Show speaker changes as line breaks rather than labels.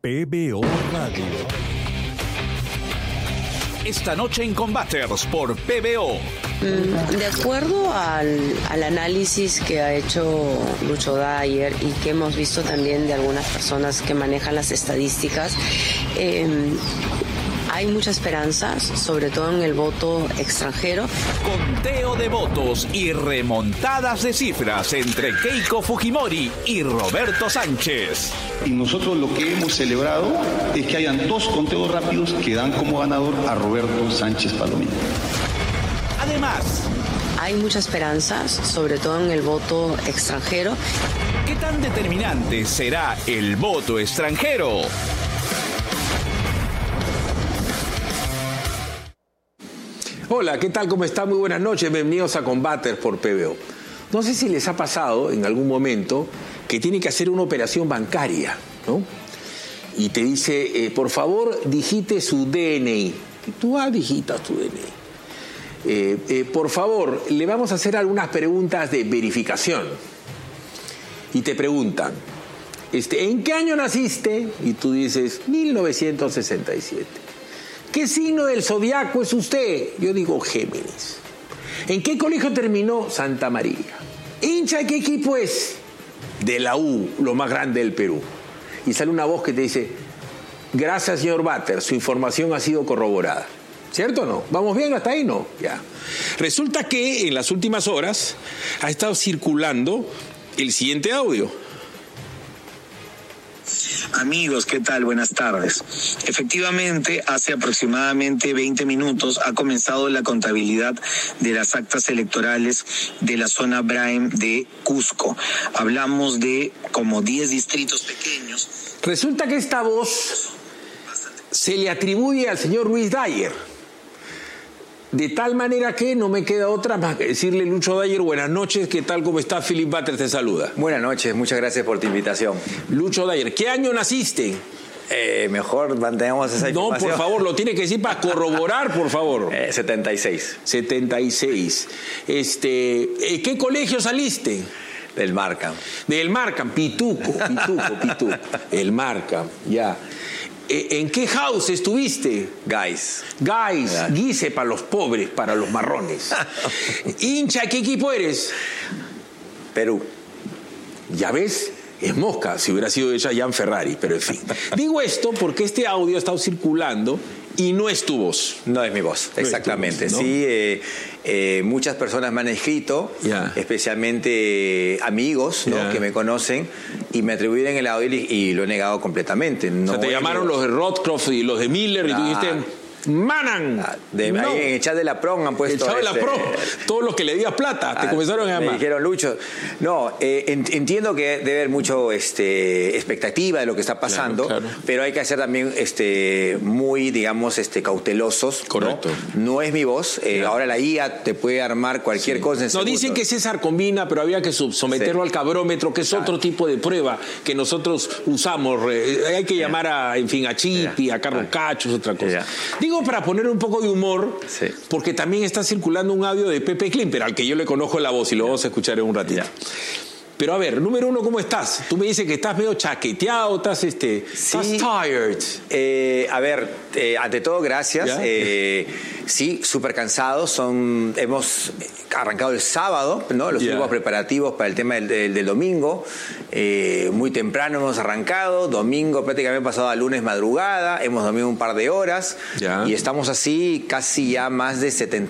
PBO Radio. Esta noche en Combaters por PBO.
De acuerdo al análisis que ha hecho Lucho Dyer y que hemos visto también de algunas personas que manejan las estadísticas, hay muchas esperanzas, sobre todo en el voto extranjero.
Conteo de votos y remontadas de cifras entre Keiko Fujimori y Roberto Sánchez.
Y nosotros lo que hemos celebrado es que hayan dos conteos rápidos que dan como ganador a Roberto Sánchez Palomino.
Además,
hay muchas esperanzas, sobre todo en el voto extranjero.
¿Qué tan determinante será el voto extranjero?
Hola, ¿qué tal? ¿Cómo están? Muy buenas noches. Bienvenidos a Combaters por PBO. No sé si les ha pasado en algún momento que tienen que hacer una operación bancaria, ¿no? Y te dice, por favor, digite su DNI. Y tú, digitas tu DNI. Por favor, le vamos a hacer algunas preguntas de verificación. Y te preguntan, ¿en qué año naciste? Y tú dices, 1967. ¿Qué signo del zodiaco es usted? Yo digo Géminis. ¿En qué colegio terminó? Santa María. ¿Hincha de qué equipo es? De la U, lo más grande del Perú. Y sale una voz que te dice, gracias señor Bater, su información ha sido corroborada. ¿Cierto o no? ¿Vamos bien hasta ahí? No. Ya. Resulta que en las últimas horas ha estado circulando el siguiente audio.
Amigos, ¿qué tal? Buenas tardes. Efectivamente, hace aproximadamente 20 minutos ha comenzado la contabilidad de las actas electorales de la zona Braem de Cusco. Hablamos de como 10 distritos pequeños.
Resulta que esta voz se le atribuye al señor Luis Dyer. De tal manera que no me queda otra más que decirle, Lucho Dyer, buenas noches, ¿qué tal? ¿Cómo está? Philip Bater te saluda.
Buenas noches, muchas gracias por tu invitación.
Lucho Dyer, ¿qué año naciste?
Mejor mantengamos esa información.
No, por favor, lo tiene que decir para corroborar, por favor.
76.
76. ¿Qué colegio saliste?
Del Markham.
Del Markham, Pituco. El Markham, ya. ¿En qué house estuviste?
Guys,
Guise para los pobres, para los marrones. ¿Hincha qué equipo eres?
Perú.
¿Ya ves? Es mosca, si hubiera sido ella Jan Ferrari, pero en fin. Digo esto porque este audio ha estado circulando y no es tu voz.
No es mi voz, no exactamente.
Tu voz, ¿no?
Sí, muchas personas me han escrito, especialmente amigos, ¿no? Que me conocen y me atribuyen el audio y lo he negado completamente. No,
o sea, te llamaron los de Rothkopf y los de Miller y tú dijiste... ¡Manan!
Ahí en el chat de la PRON han puesto...
El chat de la PRON. Todos los que le digas plata te comenzaron a llamar.
Me dijeron, Lucho... No, entiendo que debe haber mucho expectativa de lo que está pasando, claro. Pero hay que ser también muy, digamos, cautelosos.
Correcto.
No es mi voz. Ahora la IA te puede armar cualquier cosa en segundos.
Dicen que César combina, pero había que someterlo al cabrómetro, que es otro tipo de prueba que nosotros usamos. Hay que llamar a Chipi, a Carlos Cacho, es otra cosa. Digo, para poner un poco de humor, porque también está circulando un audio de Pepe Klimper, al que yo le conozco la voz y lo vamos a escuchar en un ratito. Pero a ver, número uno, ¿cómo estás? Tú me dices que estás medio chaqueteado, estás tired.
A ver, ante todo, gracias. Sí, súper cansados. Hemos arrancado el sábado, ¿no? Los últimos preparativos para el tema del domingo. Muy temprano hemos arrancado. Domingo prácticamente pasado a lunes madrugada. Hemos dormido un par de horas. Y estamos así casi ya más de 70